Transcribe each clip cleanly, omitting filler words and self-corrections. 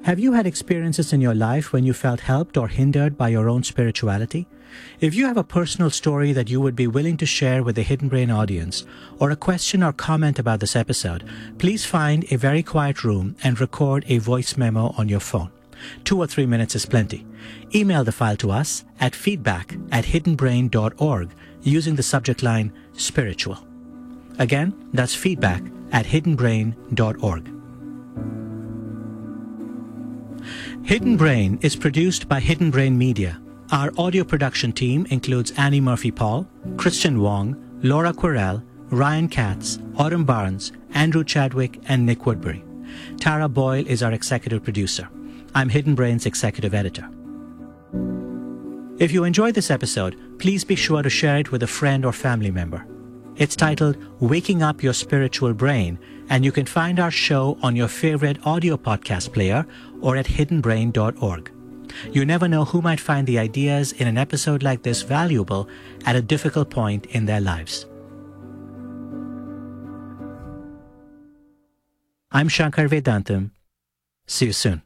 Have you had experiences in your life when you felt helped or hindered by your own spirituality? If you have a personal story that you would be willing to share with the Hidden Brain audience, or a question or comment about this episode, please find a very quiet room and record a voice memo on your phone. 2 or 3 minutes is plenty. Email the file to us at feedback@hiddenbrain.org using the subject line spiritual. Again, that's feedback@hiddenbrain.org. Hidden Brain is produced by Hidden Brain Media. Our audio production team includes Annie Murphy-Paul, Christian Wong, Laura Quirrell, Ryan Katz, Autumn Barnes, Andrew Chadwick, and Nick Woodbury. Tara Boyle is our executive producer. I'm Hidden Brain's executive editor. If you enjoyed this episode, please be sure to share it with a friend or family member. It's titled Waking Up Your Spiritual Brain, and you can find our show on your favorite audio podcast player or at hiddenbrain.org. You never know who might find the ideas in an episode like this valuable at a difficult point in their lives. I'm Shankar Vedantam. See you soon.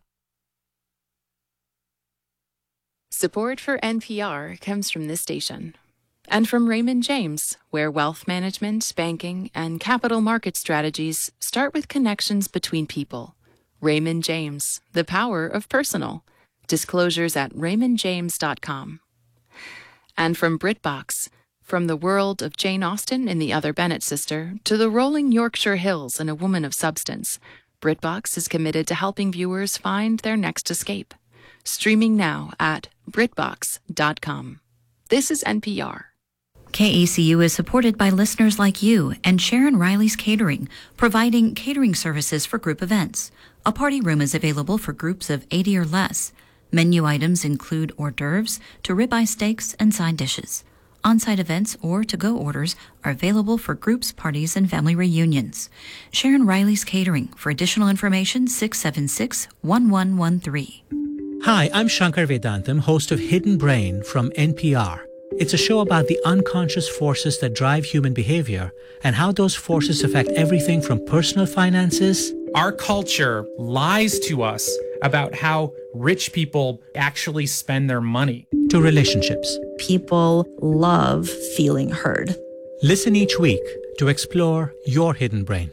Support for NPR comes from this station and from Raymond James, where wealth management, banking, and capital market strategies start with connections between people. Raymond James, the power of personal. Disclosures at raymondjames.com. And from BritBox, from the world of Jane Austen in The Other Bennet Sister to the rolling Yorkshire Hills in A Woman of Substance, BritBox is committed to helping viewers find their next escape. Streaming now at BritBox.com. This is NPR. KACU is supported by listeners like you and Sharon Riley's Catering, providing catering services for group events. A party room is available for groups of 80 or less. Menu items include hors d'oeuvres to ribeye steaks and side dishes. On-site events or to-go orders are available for groups, parties, and family reunions. Sharon Riley's Catering. For additional information, 676-1113. Hi, I'm Shankar Vedantam, host of Hidden Brain from NPR. It's a show about the unconscious forces that drive human behavior and how those forces affect everything from personal finances. Our culture lies to us about how rich people actually spend their money. To relationships. People love feeling heard. Listen each week to explore your hidden brain.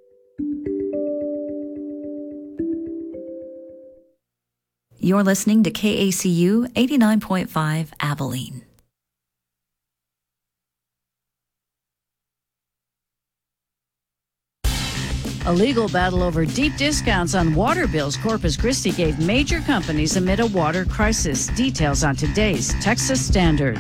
You're listening to KACU 89.5 Abilene. A legal battle over deep discounts on water bills Corpus Christi gave major companies amid a water crisis. Details on today's Texas Standard.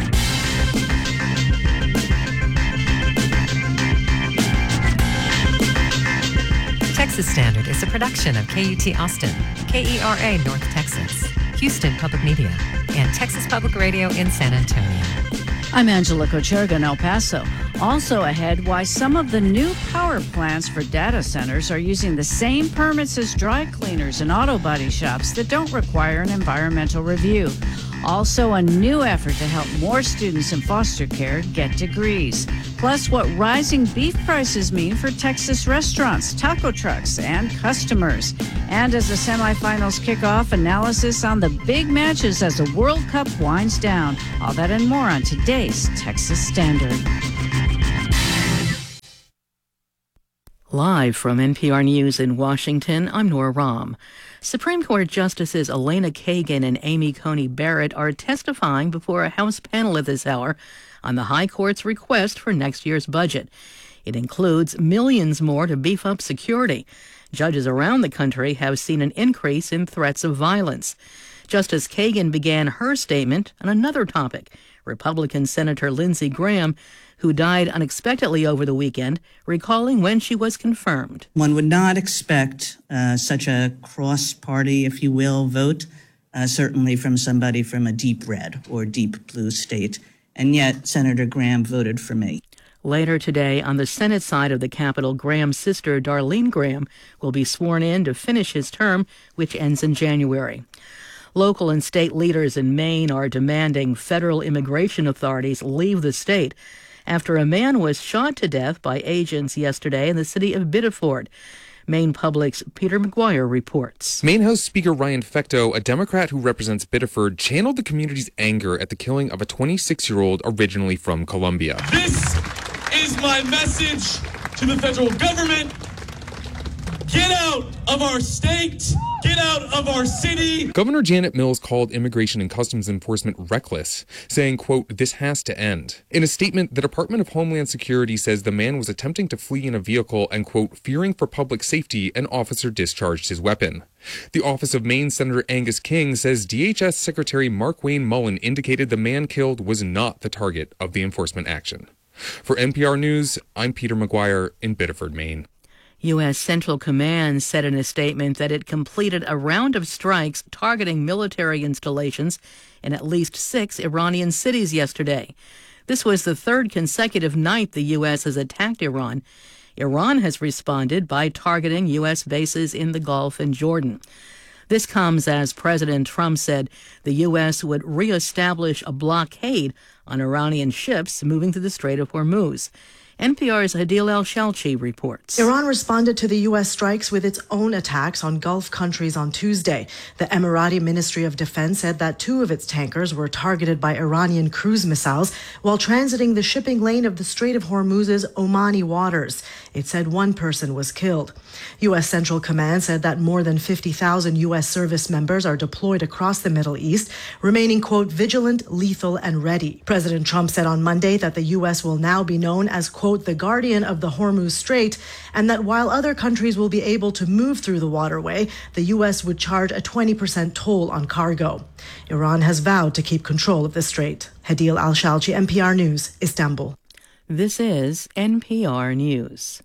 Texas Standard is a production of KUT Austin, KERA North Texas, Houston Public Media, and Texas Public Radio in San Antonio. I'm Angela Kocherga in El Paso. Also ahead, why some of the new power plants for data centers are using the same permits as dry cleaners and auto body shops that don't require an environmental review. Also, a new effort to help more students in foster care get degrees. Plus, what rising beef prices mean for Texas restaurants, taco trucks, and customers. And as the semifinals kick off, analysis on the big matches as the World Cup winds down. All that and more on today's Texas Standard. Live from NPR News in Washington, I'm Nora Rahm. Supreme Court Justices Elena Kagan and Amy Coney Barrett are testifying before a House panel at this hour on the High Court's request for next year's budget. It includes millions more to beef up security. Judges around the country have seen an increase in threats of violence. Justice Kagan began her statement on another topic. Republican Senator Lindsey Graham, who died unexpectedly over the weekend, recalling when she was confirmed. One would not expect such a cross-party, if you will, vote, certainly from somebody from a deep red or deep blue state. And yet, Senator Graham voted for me. Later today, on the Senate side of the Capitol, Graham's sister, Darlene Graham, will be sworn in to finish his term, which ends in January. Local and state leaders in Maine are demanding federal immigration authorities leave the state after a man was shot to death by agents yesterday in the city of Biddeford. Maine Public's Peter McGuire reports. Maine House Speaker Ryan Fecteau, a Democrat who represents Biddeford, channeled the community's anger at the killing of a 26-year-old originally from Colombia. This is my message to the federal government. Get out of our state. Get out of our city. Governor Janet Mills called Immigration and Customs Enforcement reckless, saying, quote, "This has to end." In a statement, the Department of Homeland Security says the man was attempting to flee in a vehicle and, quote, "fearing for public safety, an officer discharged his weapon." The Office of Maine Senator Angus King says DHS Secretary Mark Wayne Mullen indicated the man killed was not the target of the enforcement action. For NPR News, I'm Peter McGuire in Biddeford, Maine. U.S. Central Command said in a statement that it completed a round of strikes targeting military installations in at least 6 Iranian cities yesterday. This was the third consecutive night the U.S. has attacked Iran. Iran has responded by targeting U.S. bases in the Gulf and Jordan. This comes as President Trump said the U.S. would reestablish a blockade on Iranian ships moving through the Strait of Hormuz. NPR's Hadil Al-Shalchi reports. Iran responded to the U.S. strikes with its own attacks on Gulf countries on Tuesday. The Emirati Ministry of Defense said that 2 of its tankers were targeted by Iranian cruise missiles while transiting the shipping lane of the Strait of Hormuz's Omani waters. It said 1 person was killed. U.S. Central Command said that more than 50,000 U.S. service members are deployed across the Middle East, remaining, quote, vigilant, lethal, and ready. President Trump said on Monday that the U.S. will now be known as, quote, the guardian of the Hormuz Strait, and that while other countries will be able to move through the waterway, the U.S. would charge a 20% toll on cargo. Iran has vowed to keep control of the strait. Hadil Al-Shalchi, NPR News, Istanbul. This is NPR News.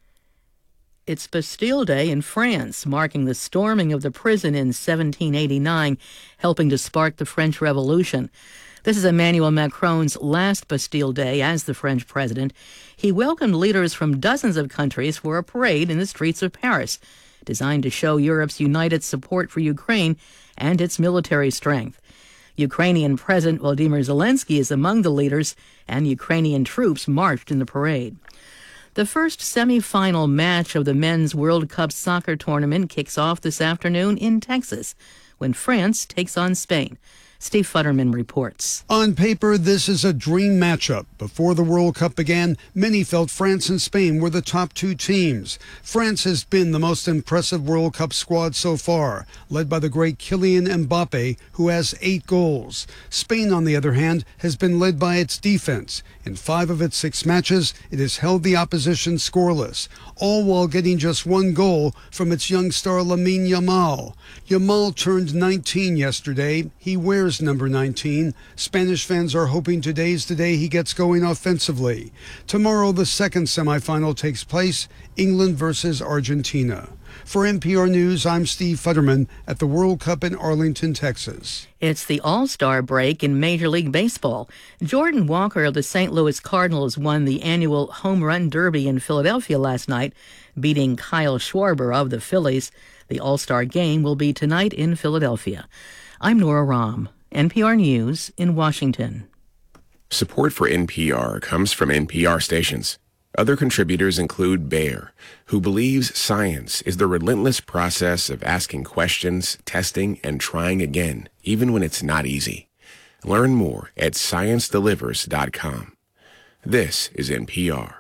It's Bastille Day in France, marking the storming of the prison in 1789, helping to spark the French Revolution. This is Emmanuel Macron's last Bastille Day as the French president. He welcomed leaders from dozens of countries for a parade in the streets of Paris, designed to show Europe's united support for Ukraine and its military strength. Ukrainian President Volodymyr Zelensky is among the leaders, and Ukrainian troops marched in the parade. The first semi-final match of the Men's World Cup soccer tournament kicks off this afternoon in Texas, when France takes on Spain. Steve Futterman reports. On paper, this is a dream matchup. Before the World Cup began, many felt France and Spain were the top 2 teams. France has been the most impressive World Cup squad so far, led by the great Kylian Mbappe, who has 8 goals. Spain, on the other hand, has been led by its defense. In 5 of its 6 matches, it has held the opposition scoreless, all while getting just 1 goal from its young star Lamine Yamal. Yamal turned 19 yesterday. He wears number 19. Spanish fans are hoping today's the day he gets going offensively. Tomorrow, the second semifinal takes place, England versus Argentina. For NPR News, I'm Steve Futterman at the World Cup in Arlington, Texas. It's the All-Star break in Major League Baseball. Jordan Walker of the St. Louis Cardinals won the annual Home Run Derby in Philadelphia last night, beating Kyle Schwarber of the Phillies. The All-Star game will be tonight in Philadelphia. I'm Nora Rahm, NPR News in Washington. Support for NPR comes from NPR stations. Other contributors include Bayer, who believes science is the relentless process of asking questions, testing, and trying again, even when it's not easy. Learn more at ScienceDelivers.com. This is NPR.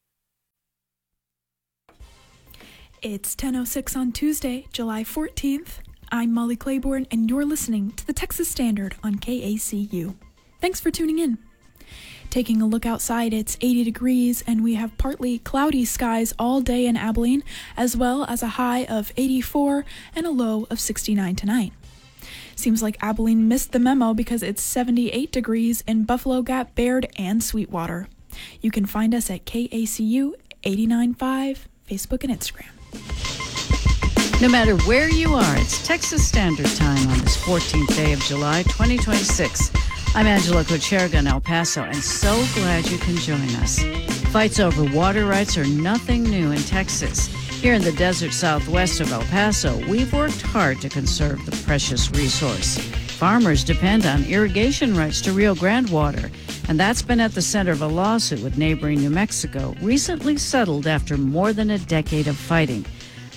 It's 10:06 on Tuesday, July 14th. I'm Molly Claiborne, and you're listening to the Texas Standard on KACU. Thanks for tuning in. Taking a look outside, it's 80 degrees, and we have partly cloudy skies all day in Abilene, as well as a high of 84 and a low of 69 tonight. Seems like Abilene missed the memo because it's 78 degrees in Buffalo Gap, Baird, and Sweetwater. You can find us at KACU 89.5, Facebook and Instagram. No matter where you are, it's Texas Standard Time on this 14th day of July, 2026. I'm Angela Kocherga in El Paso, and so glad you can join us. Fights over water rights are nothing new in Texas. Here in the desert southwest of El Paso, we've worked hard to conserve the precious resource. Farmers depend on irrigation rights to Rio Grande water, and that's been at the center of a lawsuit with neighboring New Mexico, recently settled after more than a decade of fighting.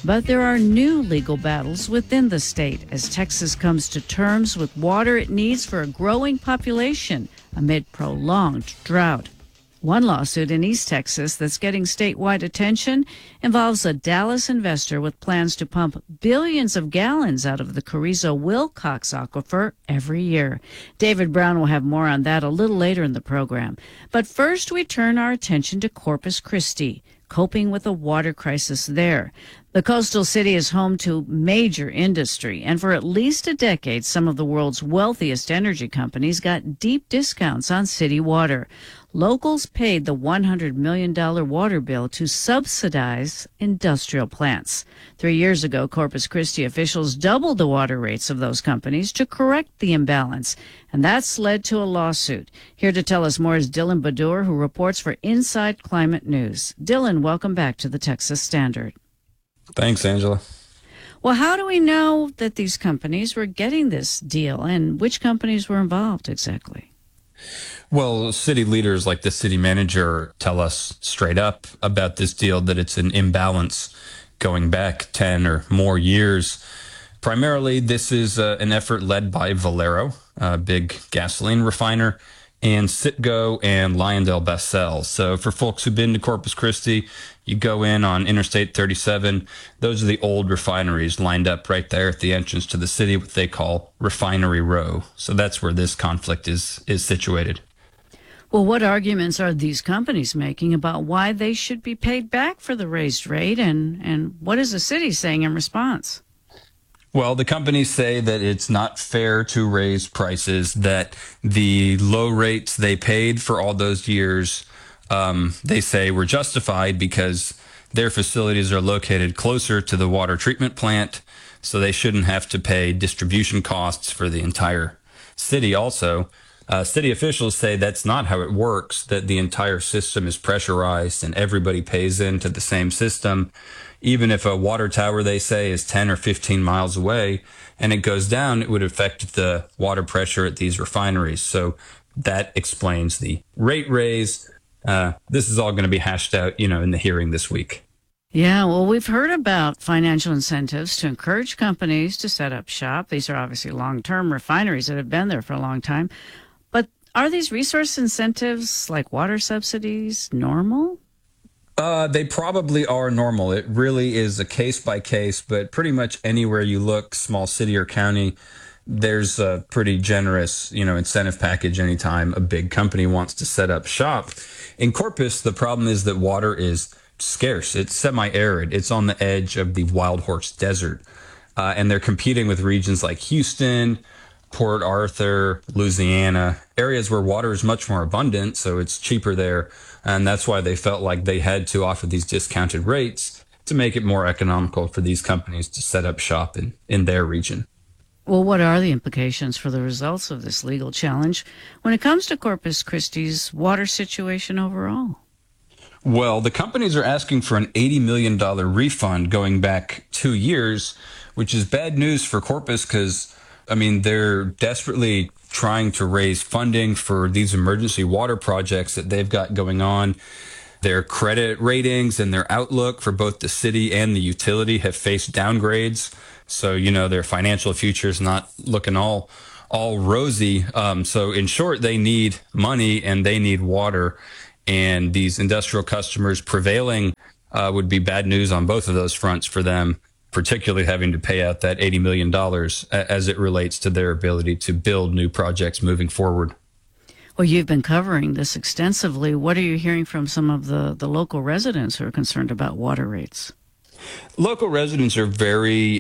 But there are new legal battles within the state as Texas comes to terms with water it needs for a growing population amid prolonged drought. One lawsuit in East Texas that's getting statewide attention involves a Dallas investor with plans to pump billions of gallons out of the Carrizo-Wilcox aquifer every year. David Brown will have more on that a little later in the program. But first, we turn our attention to Corpus Christi, coping with a water crisis there. The coastal city is home to major industry, and for at least a decade, some of the world's wealthiest energy companies got deep discounts on city water. Locals paid the $100 million water bill to subsidize industrial plants. 3 years ago, Corpus Christi officials doubled the water rates of those companies to correct the imbalance, and that's led to a lawsuit. Here to tell us more is Dylan Badur, who reports for Inside Climate News. Dylan, welcome back to the Texas Standard. Thanks, Angela. Well, how do we know that these companies were getting this deal, and which companies were involved exactly? Well, city leaders like the city manager tell us straight up about this deal that it's an imbalance going back 10 or more years. Primarily, this is an effort led by Valero, a big gasoline refiner, and Citgo and LyondellBasell. So for folks who've been to Corpus Christi, you go in on Interstate 37. Those are the old refineries lined up right there at the entrance to the city, what they call Refinery Row. So that's where this conflict is situated. Well, what arguments are these companies making about why they should be paid back for the raised rate, and what is the city saying in response? Well, the companies say that it's not fair to raise prices, that the low rates they paid for all those years, they say were justified because their facilities are located closer to the water treatment plant, so they shouldn't have to pay distribution costs for the entire city. Also, city officials say that's not how it works, that the entire system is pressurized and everybody pays into the same system. Even if a water tower, they say, is 10 or 15 miles away and it goes down, it would affect the water pressure at these refineries. So that explains the rate raise. This is all going to be hashed out, in the hearing this week. Yeah, well, we've heard about financial incentives to encourage companies to set up shop. These are obviously long-term refineries that have been there for a long time. But are these resource incentives like water subsidies normal? They probably are normal. It really is a case by case, but pretty much anywhere you look, small city or county, there's a pretty generous, incentive package anytime a big company wants to set up shop. In Corpus, the problem is that water is scarce. It's semi-arid. It's on the edge of the Wild Horse Desert. And they're competing with regions like Houston, Port Arthur, Louisiana, areas where water is much more abundant, so it's cheaper there. And that's why they felt like they had to offer these discounted rates to make it more economical for these companies to set up shop in their region. Well, what are the implications for the results of this legal challenge when it comes to Corpus Christi's water situation overall? Well, the companies are asking for an $80 million refund going back 2 years, which is bad news for Corpus because, they're desperately trying to raise funding for these emergency water projects that they've got going on. Their credit ratings and their outlook for both the city and the utility have faced downgrades. So, their financial future is not looking all rosy. So in short, they need money and they need water. And these industrial customers prevailing would be bad news on both of those fronts for them, particularly having to pay out that $80 million as it relates to their ability to build new projects moving forward. Well, you've been covering this extensively. What are you hearing from some of the local residents who are concerned about water rates? Local residents are very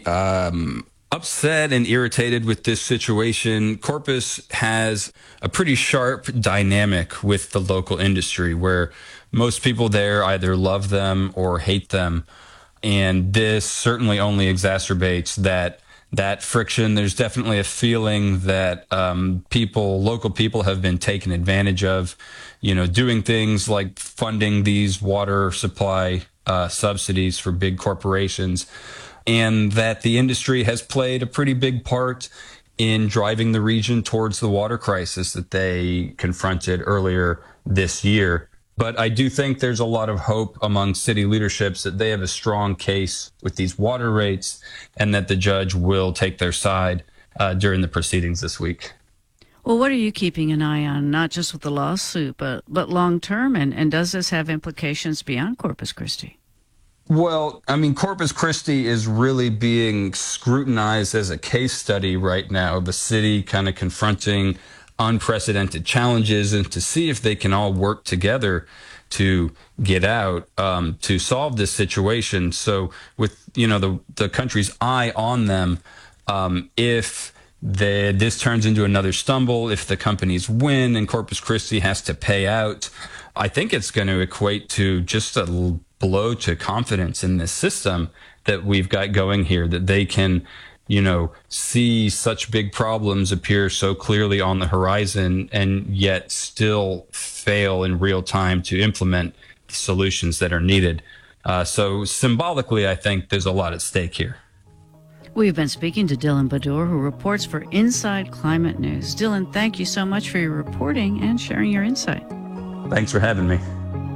upset and irritated with this situation. Corpus has a pretty sharp dynamic with the local industry where most people there either love them or hate them. And this certainly only exacerbates that friction. There's definitely a feeling that local people have been taken advantage of, doing things like funding these water supply subsidies for big corporations, and that the industry has played a pretty big part in driving the region towards the water crisis that they confronted earlier this year. But I do think there's a lot of hope among city leaderships that they have a strong case with these water rates and that the judge will take their side during the proceedings this week. Well, what are you keeping an eye on, not just with the lawsuit, but long term? And does this have implications beyond Corpus Christi? Well, I mean, Corpus Christi is really being scrutinized as a case study right now of a city kind of confronting unprecedented challenges and to see if they can all work together to get out, to solve this situation. So with, the country's eye on them, if this turns into another stumble, if the companies win and Corpus Christi has to pay out, I think it's going to equate to just a blow to confidence in this system that we've got going here, that they can, see such big problems appear so clearly on the horizon and yet still fail in real time to implement the solutions that are needed. So symbolically, I think there's a lot at stake here. We've been speaking to Dylan Badur, who reports for Inside Climate News. Dylan, thank you so much for your reporting and sharing your insight. Thanks for having me.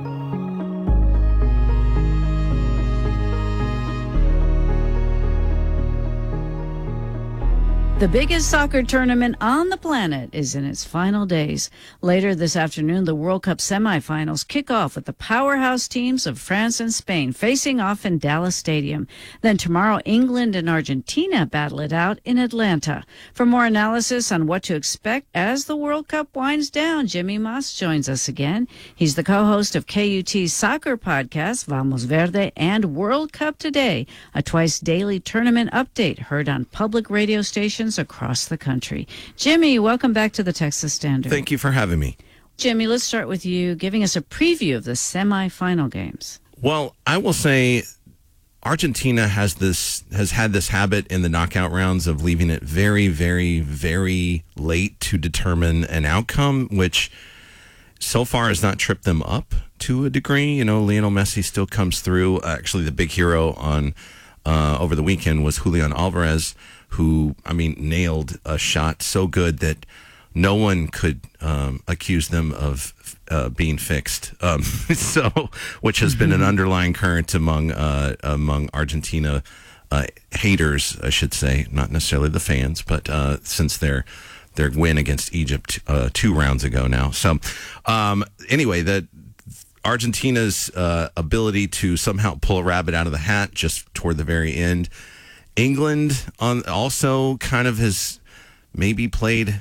The biggest soccer tournament on the planet is in its final days. Later this afternoon, the World Cup semifinals kick off with the powerhouse teams of France and Spain facing off in Dallas Stadium. Then tomorrow, England and Argentina battle it out in Atlanta. For more analysis on what to expect as the World Cup winds down, Jimmy Moss joins us again. He's the co-host of KUT's soccer podcast, Vamos Verde, and World Cup Today, a twice daily tournament update heard on public radio stations across the country. Jimmy, welcome back to the Texas Standard. Thank you for having me. Jimmy, let's start with you giving us a preview of the semifinal games. Well, I will say Argentina has had this habit in the knockout rounds of leaving it very, very, very late to determine an outcome, which so far has not tripped them up to a degree. Lionel Messi still comes through. Actually, the big hero on over the weekend was Julian Alvarez, who, nailed a shot so good that no one could accuse them of being fixed. Which has been an underlying current among Argentina haters, I should say, not necessarily the fans, but since their win against Egypt 2 rounds ago now. So anyway, Argentina's ability to somehow pull a rabbit out of the hat just toward the very end. England also kind of has maybe played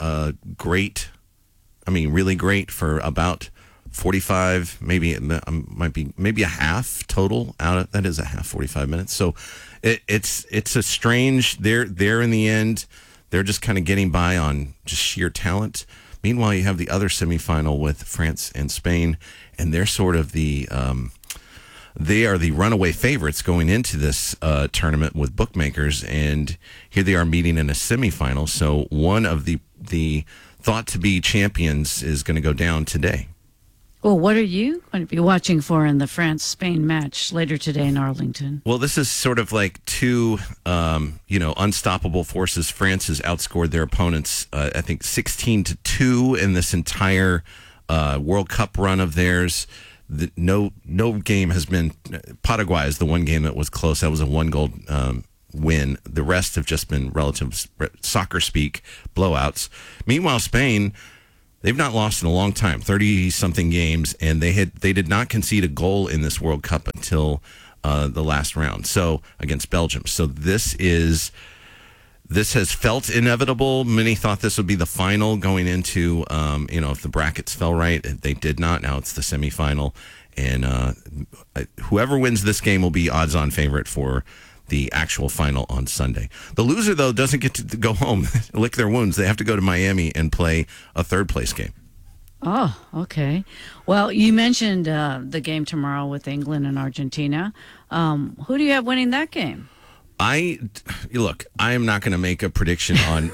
really great for about 45, maybe a half total out of that is a half 45 minutes. So it's a strange. They're in the end. They're just kind of getting by on just sheer talent. Meanwhile, you have the other semifinal with France and Spain, and they're sort of they are the runaway favorites going into this tournament with bookmakers, and here they are meeting in a semifinal. So one of the thought to be champions is going to go down today. Well, what are you going to be watching for in the France-Spain match later today in Arlington? Well, this is sort of like two, unstoppable forces. France has outscored their opponents, I think, 16-2 in this entire World Cup run of theirs. No game has been. Paraguay is the one game that was close. That was a 1-goal win. The rest have just been relative soccer speak blowouts. Meanwhile, Spain, they've not lost in a long time, 30-something games, and they did not concede a goal in this World Cup until the last round. So against Belgium. So this has felt inevitable. Many thought this would be the final going into, if the brackets fell right. They did not. Now it's the semifinal. And whoever wins this game will be odds-on favorite for the actual final on Sunday. The loser, though, doesn't get to go home, lick their wounds. They have to go to Miami and play a third-place game. Oh, okay. Well, you mentioned the game tomorrow with England and Argentina. Who do you have winning that game? I am not going to make a prediction on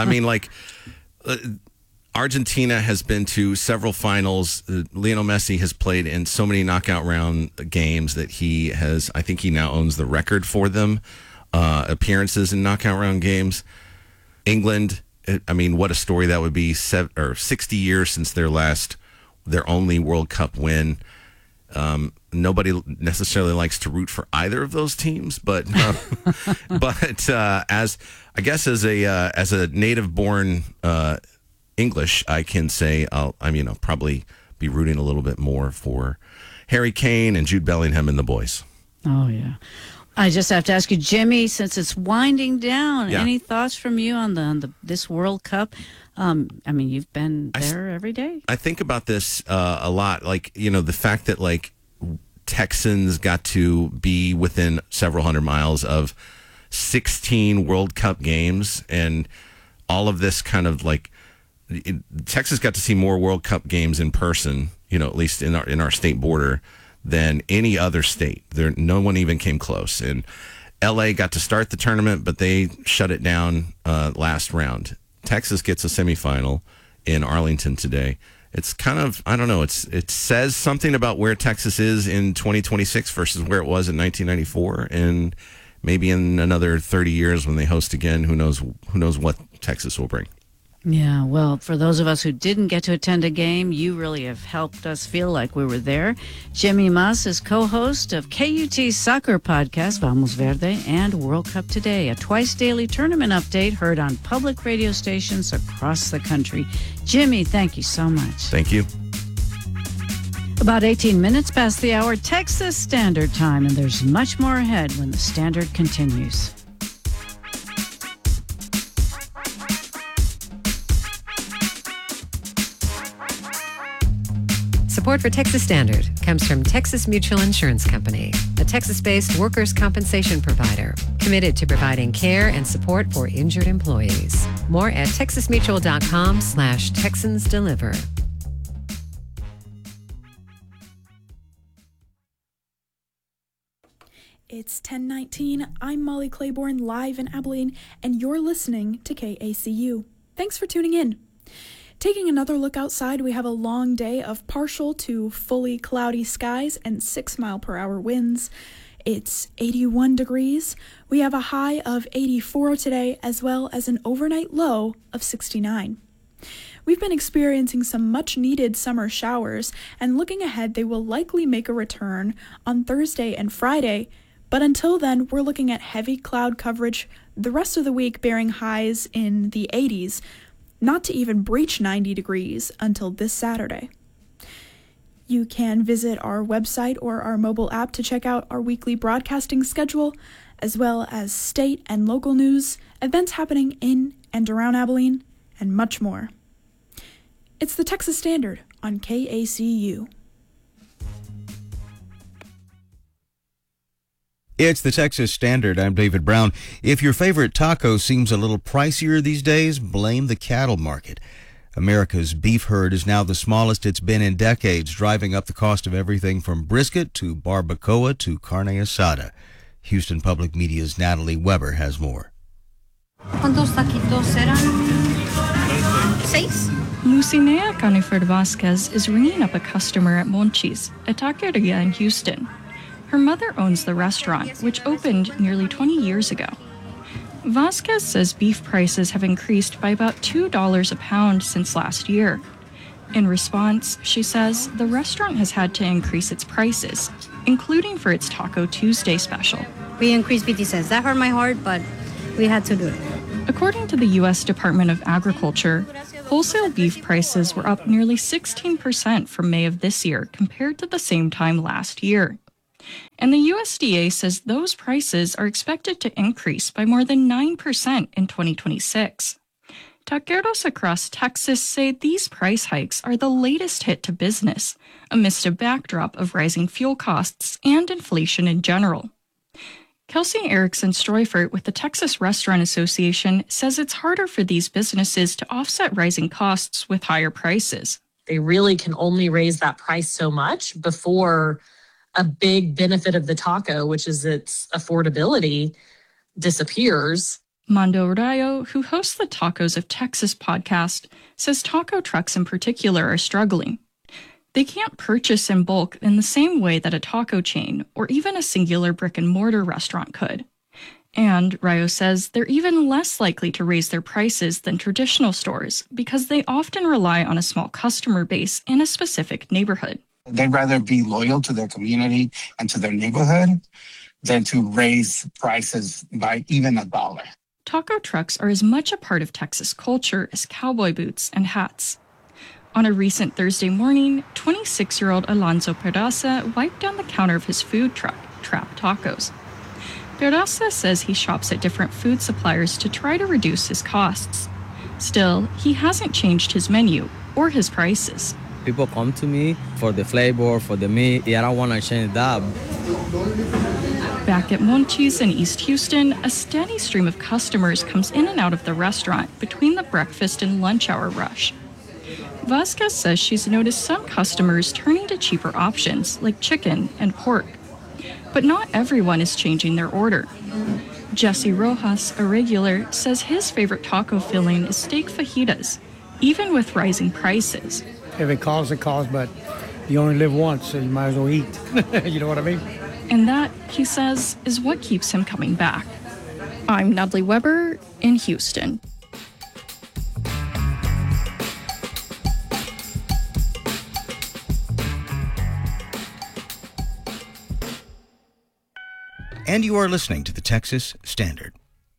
Argentina has been to several finals. Lionel Messi has played in so many knockout round games that I think he now owns the record for them, appearances in knockout round games. England, what a story that would be. 60 years since their last their only World Cup win. Nobody necessarily likes to root for either of those teams, but as a native-born English, I can say I'll probably be rooting a little bit more for Harry Kane and Jude Bellingham and the boys. Oh yeah. I just have to ask you, Jimmy, since it's winding down, any thoughts from you on this World Cup? You've been there every day. I think about this a lot. Like, the fact that like Texans got to be within several hundred miles of 16 World Cup games, and all of this kind of like Texas got to see more World Cup games in person, at least in our state border, than any other state. No one even came close. And LA got to start the tournament, but they shut it down last round. Texas gets a semifinal in Arlington today. It's kind of, I don't know, it says something about where Texas is in 2026 versus where it was in 1994, and maybe in another 30 years when they host again, who knows what Texas will bring. Yeah, well, for those of us who didn't get to attend a game, you really have helped us feel like we were there. Jimmy Mas is co-host of KUT's soccer podcast, Vamos Verde, and World Cup Today, a twice-daily tournament update heard on public radio stations across the country. Jimmy, thank you so much. Thank you. About 18 minutes past the hour, Texas Standard Time, and there's much more ahead when the Standard continues. Support for Texas Standard comes from Texas Mutual Insurance Company, a Texas-based workers' compensation provider committed to providing care and support for injured employees. More at texasmutual.com/TexansDeliver. It's 10:19. I'm Molly Claiborne, live in Abilene, and you're listening to KACU. Thanks for tuning in. Taking another look outside, we have a long day of partial to fully cloudy skies and 6-mile-per-hour winds. It's 81 degrees. We have a high of 84 today, as well as an overnight low of 69. We've been experiencing some much-needed summer showers, and looking ahead, they will likely make a return on Thursday and Friday. But until then, we're looking at heavy cloud coverage the rest of the week, bearing highs in the 80s, not to even breach 90 degrees until this Saturday. You can visit our website or our mobile app to check out our weekly broadcasting schedule, as well as state and local news, events happening in and around Abilene, and much more. It's the Texas Standard on KACU. It's the Texas Standard. I'm David Brown. If your favorite taco seems a little pricier these days, blame the cattle market. America's beef herd is now the smallest it's been in decades, driving up the cost of everything from brisket to barbacoa to carne asada. Houston Public Media's Natalie Weber has more. ¿Cuántos taquitos serán? 6. Lucinea Canifer Vasquez is ringing up a customer at Monchi's, a taqueria in Houston. Her mother owns the restaurant, which opened nearly 20 years ago. Vasquez says beef prices have increased by about $2 a pound since last year. In response, she says the restaurant has had to increase its prices, including for its Taco Tuesday special. We increased 50 cents. That hurt my heart, but we had to do it. According to the U.S. Department of Agriculture, wholesale beef prices were up nearly 16% from May of this year compared to the same time last year. And the USDA says those prices are expected to increase by more than 9% in 2026. Taqueros across Texas say these price hikes are the latest hit to business, amidst a backdrop of rising fuel costs and inflation in general. Kelsey Erickson-Streufert with the Texas Restaurant Association says it's harder for these businesses to offset rising costs with higher prices. They really can only raise that price so much before a big benefit of the taco, which is its affordability, disappears. Mondo Rayo, who hosts the Tacos of Texas podcast, says taco trucks in particular are struggling. They can't purchase in bulk in the same way that a taco chain or even a singular brick-and-mortar restaurant could. And Rayo says they're even less likely to raise their prices than traditional stores because they often rely on a small customer base in a specific neighborhood. They'd rather be loyal to their community and to their neighborhood than to raise prices by even $1. Taco trucks are as much a part of Texas culture as cowboy boots and hats. On a recent Thursday morning, 26-year-old Alonso Peraza wiped down the counter of his food truck, Trap Tacos. Peraza says he shops at different food suppliers to try to reduce his costs. Still, he hasn't changed his menu or his prices. People come to me for the flavor, for the meat. I don't want to change that. Back at Monchis in East Houston, a steady stream of customers comes in and out of the restaurant between the breakfast and lunch hour rush. Vasquez says she's noticed some customers turning to cheaper options like chicken and pork. But not everyone is changing their order. Jesse Rojas, a regular, says his favorite taco filling is steak fajitas, even with rising prices. If it calls, but you only live once, so you might as well eat. You know what I mean? And that, he says, is what keeps him coming back. I'm Natalie Weber in Houston. And you are listening to the Texas Standard.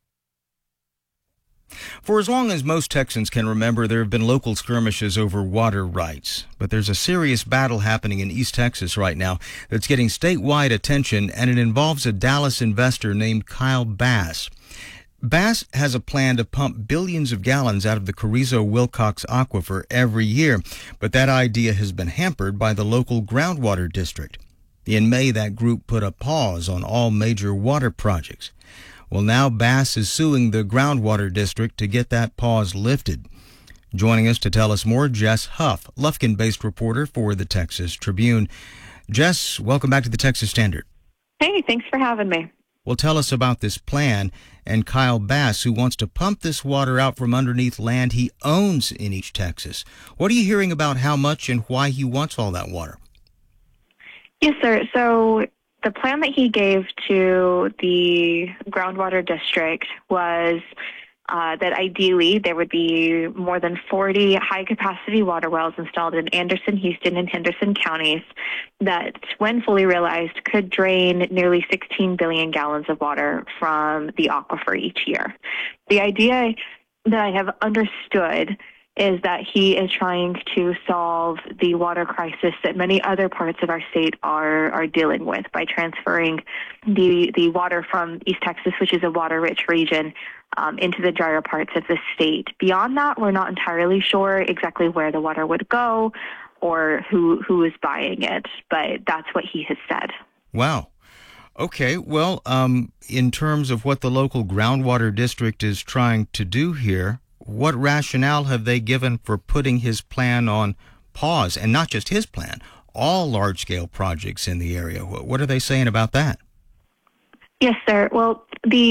For as long as most Texans can remember, there have been local skirmishes over water rights. But there's a serious battle happening in East Texas right now that's getting statewide attention, and it involves a Dallas investor named Kyle Bass. Bass has a plan to pump billions of gallons out of the Carrizo-Wilcox Aquifer every year, but that idea has been hampered by the local groundwater district. In May, that group put a pause on all major water projects. Well, now Bass is suing the groundwater district to get that pause lifted. Joining us to tell us more, Jess Huff, Lufkin-based reporter for the Texas Tribune. Jess, welcome back to the Texas Standard. Hey, thanks for having me. Well, tell us about this plan and Kyle Bass, who wants to pump this water out from underneath land he owns in East Texas. What are you hearing about how much and why he wants all that water? Yes, sir. So the plan that he gave to the groundwater district was that ideally there would be more than 40 high-capacity water wells installed in Anderson, Houston, and Henderson counties that, when fully realized, could drain nearly 16 billion gallons of water from the aquifer each year. The idea that I have understood is that he is trying to solve the water crisis that many other parts of our state are dealing with by transferring the water from East Texas, which is a water-rich region, into the drier parts of the state. Beyond that, we're not entirely sure exactly where the water would go or who is buying it, but that's what he has said. Wow. Okay, well, in terms of what the local groundwater district is trying to do here, what rationale have they given for putting his plan on pause? And not just his plan, all large-scale projects in the area. What are they saying about that? Yes, sir. Well,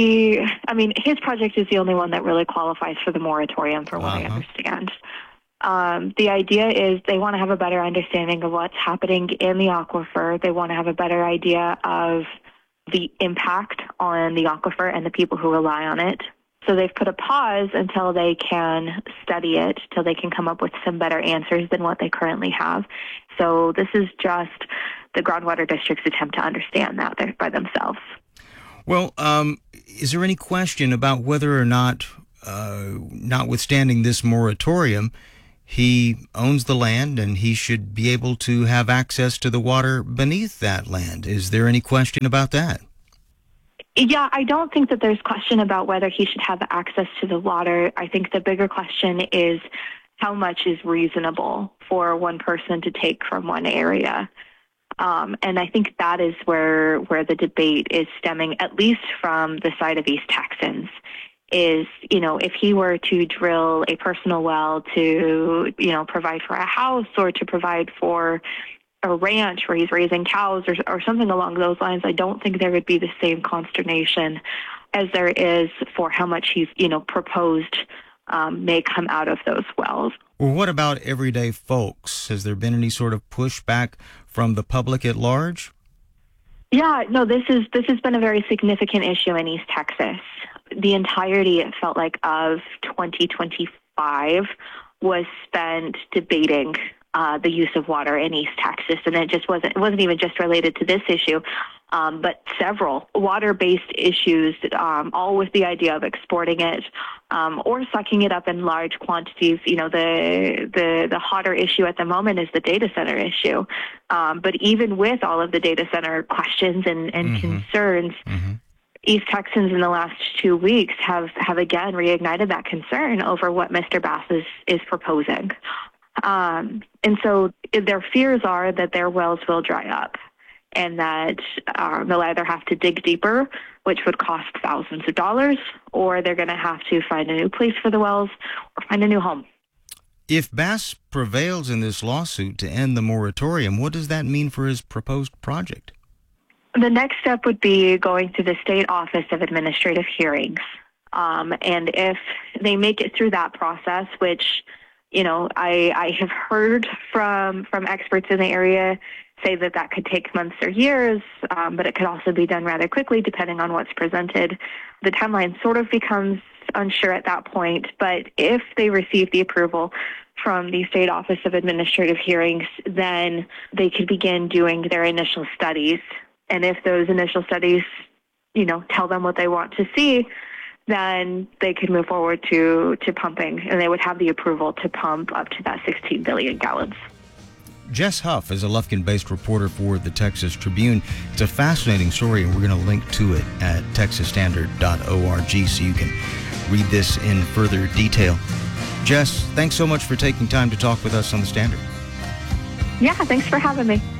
his project is the only one that really qualifies for the moratorium, for what I understand. The idea is they want to have a better understanding of what's happening in the aquifer. They want to have a better idea of the impact on the aquifer and the people who rely on it. So they've put a pause until they can study it, till they can come up with some better answers than what they currently have. So this is just the groundwater district's attempt to understand that by themselves. Well, is there any question about whether or not, notwithstanding this moratorium, he owns the land and he should be able to have access to the water beneath that land? Is there any question about that? Yeah, I don't think that there's question about whether he should have access to the water. I think the bigger question is how much is reasonable for one person to take from one area. And I think that is where the debate is stemming, at least from the side of East Texans, is, if he were to drill a personal well to, provide for a house or to provide for a ranch where he's raising cows or something along those lines, I don't think there would be the same consternation as there is for how much he's, proposed may come out of those wells. Well, what about everyday folks? Has there been any sort of pushback from the public at large? Yeah, no, this has been a very significant issue in East Texas. The entirety, it felt like, of 2025 was spent debating the use of water in East Texas, and it wasn't even just related to this issue, but several water-based issues, all with the idea of exporting it or sucking it up in large quantities. You know, the hotter issue at the moment is the data center issue, but even with all of the data center questions and concerns. East Texans in the last 2 weeks have again reignited that concern over what Mr. Bass is proposing. And so their fears are that their wells will dry up and that they'll either have to dig deeper, which would cost thousands of dollars, or they're going to have to find a new place for the wells or find a new home. If Bass prevails in this lawsuit to end the moratorium, what does that mean for his proposed project? The next step would be going to the State Office of Administrative Hearings. And if they make it through that process, which, you know, I have heard from experts in the area say that could take months or years, but it could also be done rather quickly depending on what's presented. The timeline sort of becomes unsure at that point, but if they receive the approval from the State Office of Administrative Hearings, then they could begin doing their initial studies. And if those initial studies, you know, tell them what they want to see, then they could move forward to pumping, and they would have the approval to pump up to that 16 billion gallons. Jess Huff is a Lufkin-based reporter for the Texas Tribune. It's a fascinating story, and we're going to link to it at texasstandard.org so you can read this in further detail. Jess, thanks so much for taking time to talk with us on The Standard. Yeah, thanks for having me.